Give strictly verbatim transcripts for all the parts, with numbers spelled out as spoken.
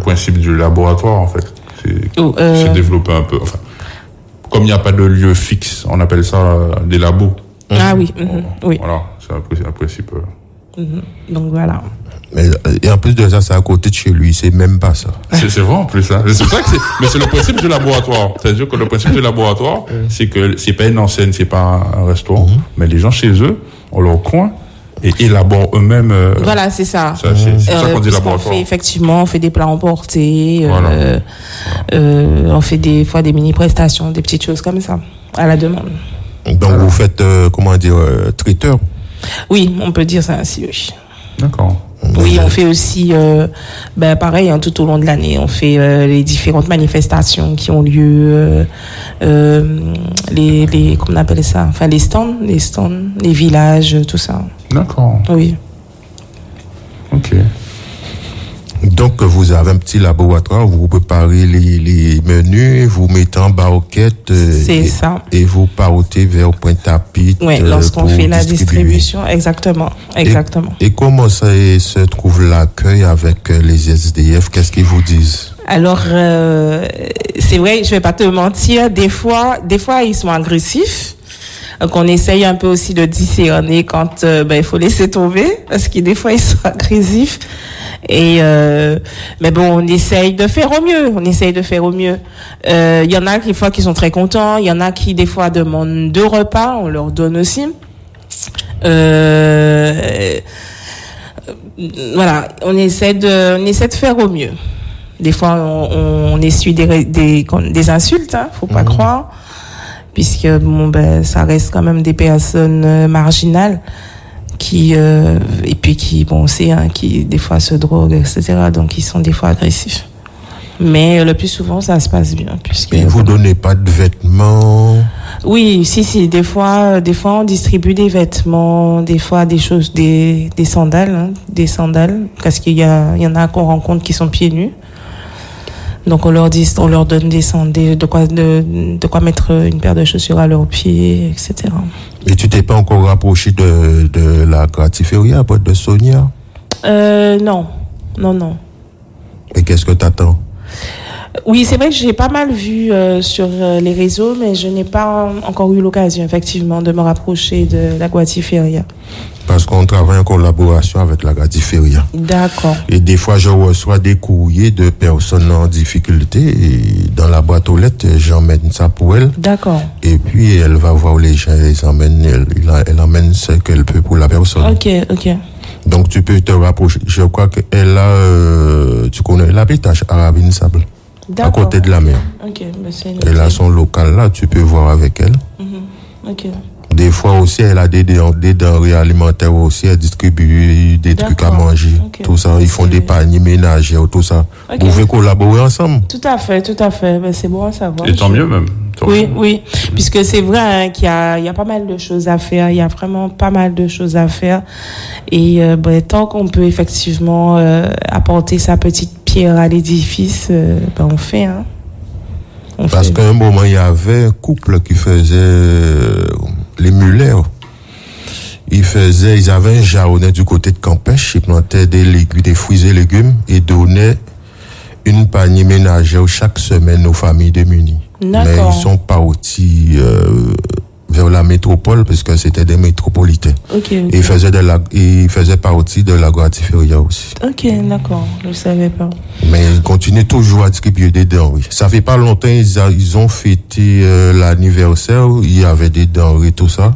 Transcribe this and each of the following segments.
principe du laboratoire, en fait. C'est oh, euh... se développer un peu. Enfin, comme il n'y a pas de lieu fixe, on appelle ça euh, des labos. Ah oui, mm-hmm, oui. Voilà, c'est un, un principe. Euh... Mm-hmm. Donc voilà. Mais, et en plus de ça, c'est à côté de chez lui, c'est même pas ça. C'est, c'est vrai en plus, hein. C'est ça que c'est, mais c'est le principe du laboratoire. C'est-à-dire que le principe du laboratoire, c'est que c'est pas une enseigne, c'est pas un restaurant, mm-hmm. mais les gens chez eux, ont leur coin, et élaborent eux-mêmes. Euh, voilà, c'est ça. ça c'est, c'est euh, ça qu'on dit laboratoire. On fait, effectivement, on fait des plats emportés, voilà. euh, voilà. Euh, on fait des fois des mini-prestations, des petites choses comme ça, à la demande. Donc voilà. Vous faites, euh, comment dire, euh, traiteur? Oui, on peut dire ça ainsi, oui. D'accord. Oui, on fait aussi, euh, ben pareil, hein, tout au long de l'année, on fait euh, les différentes manifestations qui ont lieu, euh, euh, les, les, comment on appelle ça, enfin les stands, les stands, les villages, tout ça. D'accord. Oui. Ok. Donc vous avez un petit laboratoire, vous préparez les, les menus, vous mettez en barquette. Euh, C'est et, ça. Et vous partez vers Pointe-à-Pitre. Oui, lorsqu'on euh, fait la distribuer. distribution, exactement, exactement. Et, et comment ça se trouve l'accueil avec les S D F? Qu'est-ce qu'ils vous disent? Alors, euh, c'est vrai, je vais pas te mentir, des fois, des fois ils sont agressifs. Donc on essaye un peu aussi de discerner quand euh, ben il faut laisser tomber parce que des fois ils sont agressifs. Et euh, mais bon, on essaye de faire au mieux. On essaye de faire au mieux. Il euh, y en a qui, des fois, qui sont très contents. Il y en a qui, des fois, demandent deux repas. On leur donne aussi. Euh, voilà, on essaie de, on essaie de faire au mieux. Des fois, on, on essuie des, des, des insultes. Hein, faut pas mmh. croire, puisque bon, ben, ça reste quand même des personnes marginales. Qui euh, et puis qui bon on sait hein, qui des fois se droguent etc, donc ils sont des fois agressifs, mais le plus souvent ça se passe bien puisque et vous donnez pas de vêtements? Oui, si si des fois des fois on distribue des vêtements, des fois des choses, des des sandales hein, des sandales parce qu'il y a il y en a qu'on rencontre qui sont pieds nus, donc on leur dit on leur donne des sandales, de quoi de de quoi mettre une paire de chaussures à leurs pieds, etc. Et tu t'es pas encore rapproché de, de la gratiféria, de Sonia? Euh, non. Non, non. Et qu'est-ce que t'attends? Oui, c'est vrai que j'ai pas mal vu euh, sur euh, les réseaux, mais je n'ai pas encore eu l'occasion, effectivement, de me rapprocher de la gratiféria. Parce qu'on travaille en collaboration avec la gratiféria. D'accord. Et des fois, je reçois des courriers de personnes en difficulté et dans la boîte aux lettres, j'emmène ça pour elle. D'accord. Et puis, elle va voir les gens, elle emmène, elle, elle emmène ce qu'elle peut pour la personne. Ok, ok. Donc, tu peux te rapprocher. Je crois qu'elle a, euh, tu connais l'habitage Arabine Sable. À côté de la mer. Ok, bah c'est elle a son local là, tu peux voir avec elle. Mm-hmm. Ok. Des fois aussi, elle a des, des denrées alimentaires aussi, elle distribue des D'accord. trucs à manger, okay. tout ça. Ils font c'est... des paniers ménagers, tout ça. Okay. Vous pouvez collaborer ensemble. Tout à fait, tout à fait. Ben, c'est bon à savoir. Et tant mieux même. Tant oui, mieux. oui. Mmh. Puisque c'est vrai hein, qu'il y a, il y a pas mal de choses à faire. Il y a vraiment pas mal de choses à faire. Et euh, ben, tant qu'on peut effectivement euh, apporter sa petite pierre à l'édifice, euh, ben, on fait. Hein. On Parce fait. qu'à un moment, il y avait un couple qui faisait... Euh, les Muller, ils faisaient, ils avaient un jardinet du côté de Campèche, ils plantaient des légumes, des fruits et légumes, et donnaient une panier ménagère chaque semaine aux familles démunies. D'accord. Mais ils sont partis euh, vers la métropole parce que c'était des métropolitains. Okay, okay. Et ils faisaient de la, ils faisaient partie de la gratiféria aussi. Ok, d'accord, je ne savais pas. Mais ils continuent toujours à distribuer des denrées. Ça fait pas longtemps, ils, a, ils ont fêté euh, l'anniversaire, il y avait des denrées, tout ça.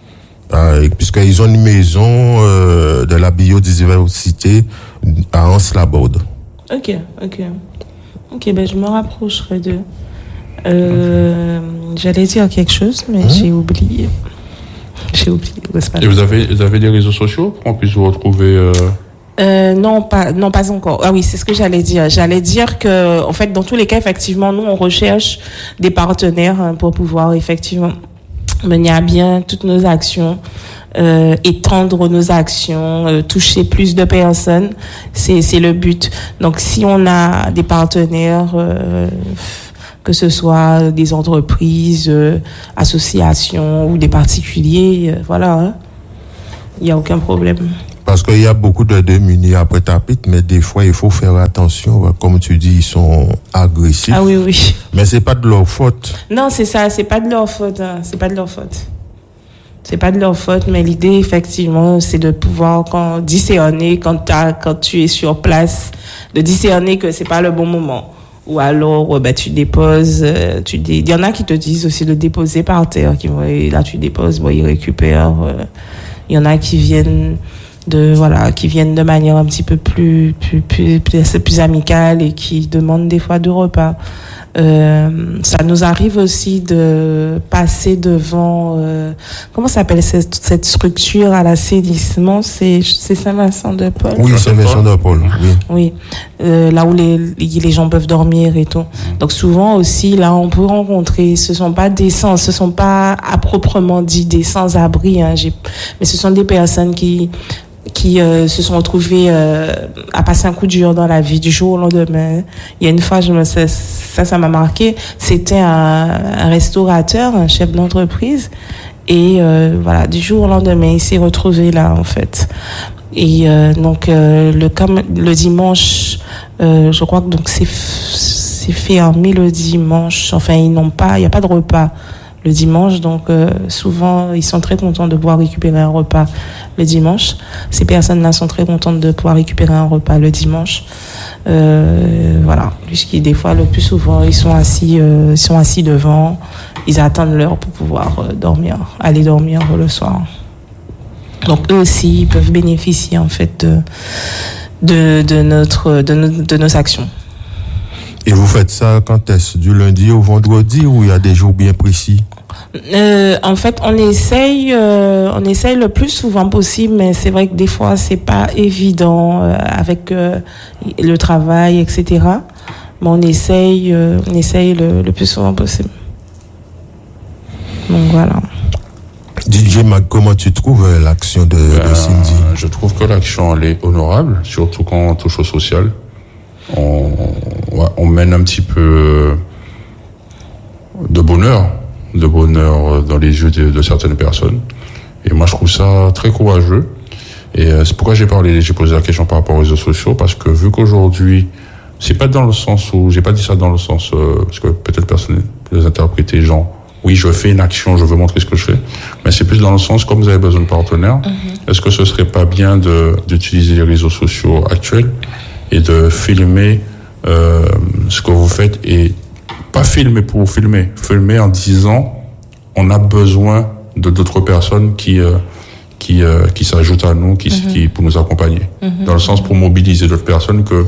Euh, puisqu'ils ont une maison euh, de la biodiversité à Anse-la-Borde. Ok, ok. Ok, ben je me rapprocherai d'eux. Euh, okay. J'allais dire quelque chose, mais mmh. j'ai oublié. J'ai oublié. Et vous avez, vous avez des réseaux sociaux pour qu'on puisse vous retrouver euh... Euh, non, pas, non, pas encore. Ah oui, c'est ce que j'allais dire. J'allais dire que, en fait, dans tous les cas, effectivement, nous, on recherche des partenaires hein, pour pouvoir, effectivement, mener à bien toutes nos actions, euh, étendre nos actions, euh, toucher plus de personnes. C'est, c'est le but. Donc, si on a des partenaires, euh, que ce soit des entreprises, euh, associations ou des particuliers, euh, voilà, il hein, n'y a aucun problème. Parce qu'il y a beaucoup de démunis après tapite, mais des fois, il faut faire attention. Comme tu dis, ils sont agressifs. Ah oui, oui. Mais c'est pas de leur faute. Non, c'est ça, c'est pas de leur faute. Hein. C'est pas de leur faute. C'est pas de leur faute, mais l'idée, effectivement, c'est de pouvoir quand, discerner quand, t'as, quand tu es sur place, de discerner que c'est pas le bon moment. Ou alors, bah, tu déposes, tu dé... il y en a qui te disent aussi de déposer par terre, qui vont, là, tu déposes, bon, ils récupèrent. Euh... Il y en a qui viennent de, voilà, qui viennent de manière un petit peu plus, plus, plus, plus, plus amicale et qui demandent des fois de repas. Euh, ça nous arrive aussi de passer devant, euh, comment s'appelle cette, cette structure à l'assainissement, c'est, c'est Saint-Vincent-de-Paul. Oui, Saint-Vincent-de-Paul, oui. Oui, euh, là où les, les gens peuvent dormir et tout. Donc souvent aussi, là, on peut rencontrer, ce sont pas des sans, ce sont pas à proprement dit des sans-abri, hein, j'ai, mais ce sont des personnes qui, qui euh, se sont retrouvés euh, à passer un coup dur dans la vie du jour au lendemain. Il y a une fois, je me ça, ça, ça m'a marqué. C'était un, un restaurateur, un chef d'entreprise, et euh, voilà, du jour au lendemain, il s'est retrouvé là en fait. Et euh, donc euh, le comme le dimanche, euh, je crois que donc c'est c'est fermé le dimanche. Enfin, ils n'ont pas, il y a pas de repas le dimanche, donc euh, souvent ils sont très contents de pouvoir récupérer un repas le dimanche. Ces personnes-là sont très contentes de pouvoir récupérer un repas le dimanche. Euh, voilà, puisqu'ils des fois le plus souvent ils sont assis, euh, ils sont assis devant, ils attendent l'heure pour pouvoir euh, dormir, aller dormir le soir. Donc eux aussi ils peuvent bénéficier en fait de de, de notre de nos, de nos actions. Et vous faites ça quand est-ce, du lundi au vendredi ou il y a des jours bien précis? Euh, en fait, on essaye, euh, on essaye le plus souvent possible, mais c'est vrai que des fois c'est pas évident euh, avec euh, le travail, et cetera. Mais on essaye, euh, on essaye le, le plus souvent possible. Donc voilà. D J Mag, comment tu trouves euh, l'action de, ben, de Cindy? Je trouve que l'action elle est honorable, surtout quand on touche au social. On, on, on mène un petit peu de bonheur, de bonheur dans les yeux de, de certaines personnes. Et moi, je trouve ça très courageux. Et c'est pourquoi j'ai parlé, j'ai posé la question par rapport aux réseaux sociaux, parce que vu qu'aujourd'hui, c'est pas dans le sens où, j'ai pas dit ça dans le sens, euh, parce que peut-être personne peut les interpréter, genre, oui, je fais une action, je veux montrer ce que je fais, mais c'est plus dans le sens, comme vous avez besoin de partenaires, mm-hmm. Est-ce que ce serait pas bien de, d'utiliser les réseaux sociaux actuels et de filmer euh, ce que vous faites, et pas filmer pour filmer, filmer en disant on a besoin de d'autres personnes qui euh, qui euh, qui s'ajoutent à nous, qui, mm-hmm. qui pour nous accompagner, mm-hmm. dans le sens pour mobiliser d'autres personnes que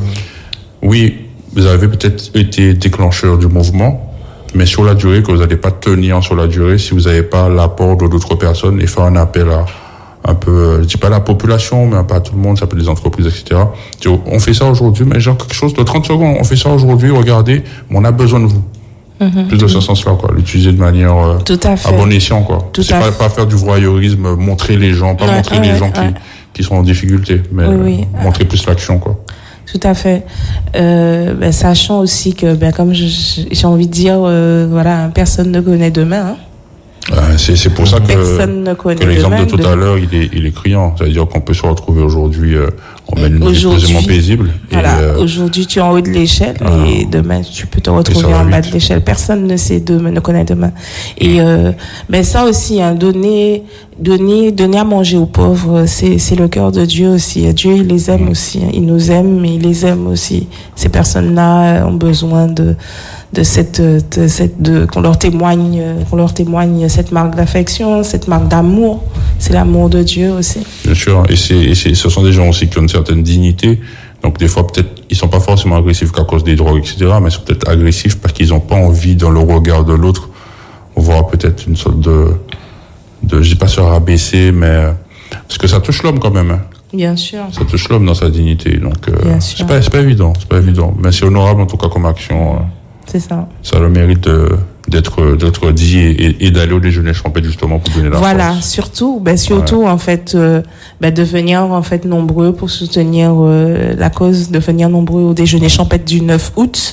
oui, vous avez peut-être été déclencheur du mouvement, mais sur la durée que vous n'allez pas tenir sur la durée si vous n'avez pas l'apport de d'autres personnes, et faire un appel à un peu, je dis pas la population, mais pas tout le monde, ça peut être les entreprises, et cetera. On fait ça aujourd'hui, mais genre quelque chose de trente secondes, on fait ça aujourd'hui, regardez, mais on a besoin de vous. Mm-hmm. Plus de ce sens-là, quoi. L'utiliser de manière euh, Tout à, fait. à bon escient, quoi. Tout c'est pas, pas faire du voyeurisme, montrer les gens, pas ouais, montrer ouais, les gens ouais. qui, qui sont en difficulté, mais oui, oui. Euh, montrer plus l'action, quoi. Tout à fait. Euh, ben, sachant aussi que, ben, comme je, j'ai envie de dire, euh, voilà, personne ne connaît demain, hein. Euh, c'est, c'est pour ça que, que l'exemple de tout de... à l'heure, il est, il est criant. C'est-à-dire qu'on peut se retrouver aujourd'hui, euh, on mène une vie posément paisible. Voilà, et, euh, aujourd'hui, tu es en haut de l'échelle, euh, et demain, tu peux te retrouver en bas de l'échelle. Personne ne sait demain, ne connaît demain. Et, euh, ben, ça aussi, hein, donner, donner, donner à manger aux pauvres, c'est, c'est le cœur de Dieu aussi. Dieu, il les aime mmh. aussi. Il nous aime, mais il les aime aussi. Ces personnes-là ont besoin de, de cette, de cette, de, qu'on leur témoigne, qu'on leur témoigne cette marque d'affection, cette marque d'amour. C'est l'amour de Dieu aussi. Bien sûr. Et c'est, et c'est, ce sont des gens aussi qui ont une certaine dignité. Donc, des fois, peut-être, ils sont pas forcément agressifs qu'à cause des drogues, et cetera, mais ils sont peut-être agressifs parce qu'ils ont pas envie, dans le regard de l'autre, voir peut-être une sorte de, de, je dis pas se rabaisser, mais, parce que ça touche l'homme quand même, hein. Bien sûr. Ça touche l'homme dans sa dignité. Donc, euh, c'est pas, c'est pas évident, c'est pas évident. Mais c'est honorable, en tout cas, comme action. Euh, C'est ça. Ça a le mérite de, d'être, d'être dit et, et d'aller au déjeuner champêtre justement pour donner la Voilà, force. surtout, ben surtout ouais. en fait, euh, ben de venir en fait nombreux pour soutenir euh, la cause, de venir nombreux au déjeuner champêtre du neuf août.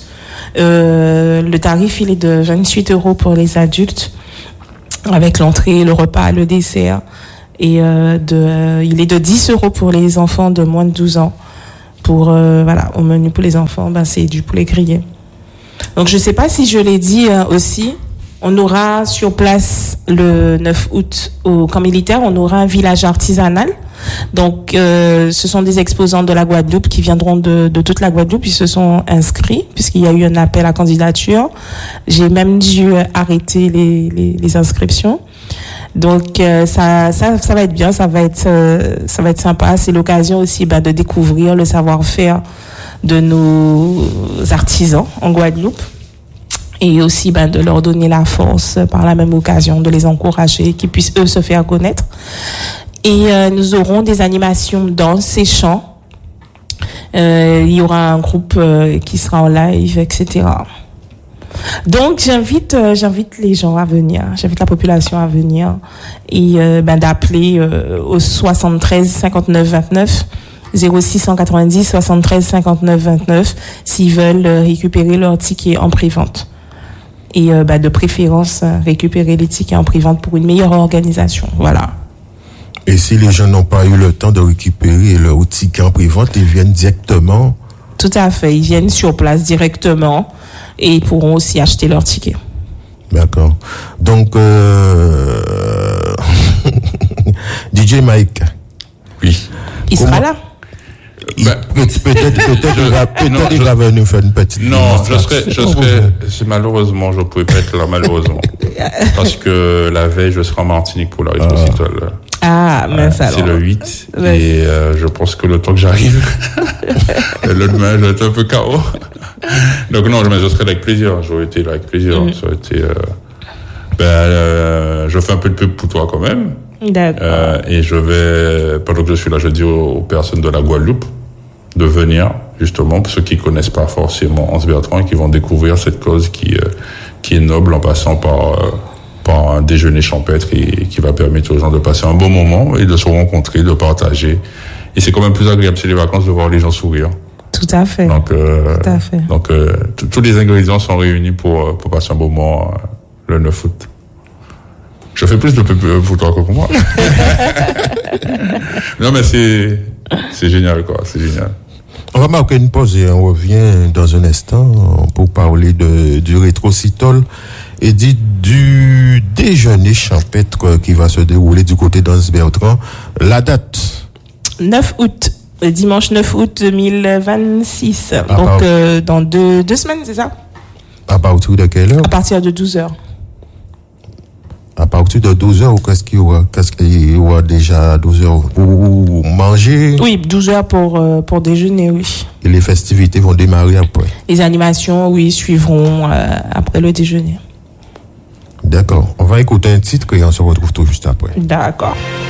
Euh, le tarif il est de vingt-huit euros pour les adultes, avec l'entrée, le repas, le dessert. Et euh, de, euh, il est de dix euros pour les enfants de moins de douze ans. Pour, euh, voilà, au menu pour les enfants, ben, c'est du poulet grillé. Donc, je ne sais pas si je l'ai dit euh, aussi. On aura sur place le neuf août au camp militaire, on aura un village artisanal. Donc, euh, ce sont des exposants de la Guadeloupe qui viendront de, de toute la Guadeloupe. Ils se sont inscrits puisqu'il y a eu un appel à candidature. J'ai même dû arrêter les, les, les inscriptions. Donc, euh, ça, ça, ça va être bien, ça va être, euh, ça va être sympa. C'est l'occasion aussi bah, de découvrir le savoir-faire de nos artisans en Guadeloupe. Et aussi ben, de leur donner la force par la même occasion, de les encourager, qu'ils puissent eux se faire connaître. Et euh, nous aurons des animations danse et chant. Euh, il y aura un groupe euh, qui sera en live, et cetera. Donc j'invite, euh, j'invite les gens à venir, j'invite la population à venir et euh, ben, d'appeler euh, au soixante-treize cinquante-neuf vingt-neuf. zéro six cent quatre-vingt-dix soixante-treize cinquante-neuf vingt-neuf s'ils veulent récupérer leur ticket en pré-vente. Et euh, bah, de préférence, récupérer les tickets en pré-vente pour une meilleure organisation. Voilà. Et si les gens n'ont pas eu le temps de récupérer leur ticket en pré-vente, ils viennent directement? Tout à fait. Ils viennent sur place directement et ils pourront aussi acheter leur ticket. D'accord. Donc, euh... D J Mike. Oui. Il Comment... sera là. Ben, peut-être peut-être il va peut-être il va venir faire une petite non je serais je serais c'est malheureusement je ne pouvais pas être là malheureusement parce que la veille je serai en Martinique pour la rétrocitole. Ah mais ça c'est le huit ouais. Et euh, je pense que le temps que j'arrive le lendemain je vais être un peu K O. Donc non mais je serais là avec plaisir, j'aurais été là avec plaisir. Mm-hmm. Ça aurait été euh, ben euh, je fais un peu de pub pour toi quand même. D'accord. Euh, et je vais, pendant que je suis là, je dis aux, aux personnes de la Guadeloupe de venir, justement, pour ceux qui connaissent pas forcément Anse Bertrand et qui vont découvrir cette cause qui, euh, qui est noble en passant par, euh, par un déjeuner champêtre et qui va permettre aux gens de passer un bon moment et de se rencontrer, de partager. Et c'est quand même plus agréable, c'est les vacances, de voir les gens sourire. Tout à fait. Donc, euh, Tout à fait. Donc, euh, tous les ingrédients sont réunis pour, pour passer un bon moment euh, le neuf août. Je fais plus de pub pour toi que pour moi. Non, mais c'est, c'est génial, quoi. C'est génial. On va marquer une pause et on revient dans un instant pour parler de, du rétrocitole et dit du déjeuner champêtre qui va se dérouler du côté d'Anse Bertrand. La date? neuf août. Dimanche neuf août deux mille vingt-six. Ah, Donc, ah, euh, dans deux, deux semaines, c'est ça? À partir de quelle heure? À partir de douze heures. À partir de douze heures, ou qu'est-ce qu'il y aura, qu'est-ce qu'il y aura déjà à douze heures? Ou manger? Oui, douze heures pour, euh, pour déjeuner, oui. Et les festivités vont démarrer après? Les animations, oui, suivront euh, après le déjeuner. D'accord. On va écouter un titre et on se retrouve tout juste après. D'accord.